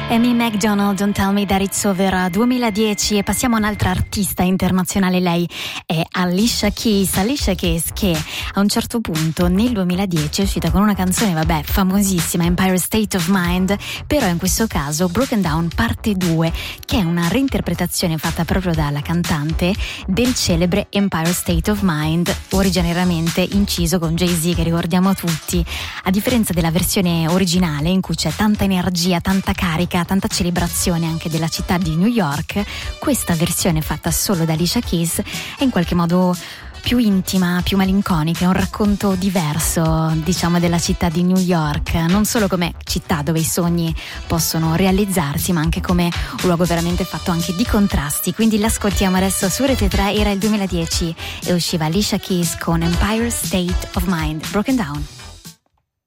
Amy Macdonald, Don't Tell Me That It's Over, 2010, e passiamo a un'altra artista internazionale. Lei è Alicia Keys. Alicia Keys, che a un certo punto nel 2010 è uscita con una canzone famosissima, Empire State of Mind, però in questo caso Broken Down parte 2, che è una reinterpretazione fatta proprio dalla cantante del celebre Empire State of Mind, originariamente inciso con Jay-Z, che ricordiamo tutti. A differenza della versione originale, in cui c'è tanta energia, tanta carica, tanta celebrazione anche della città di New York, questa versione fatta solo da Alicia Keys è in qualche modo più intima, più malinconica, è un racconto diverso, diciamo, della città di New York, non solo come città dove i sogni possono realizzarsi, ma anche come un luogo veramente fatto anche di contrasti. Quindi l'ascoltiamo adesso su Rete 3, era il 2010 e usciva Alicia Keys con Empire State of Mind, Broken Down.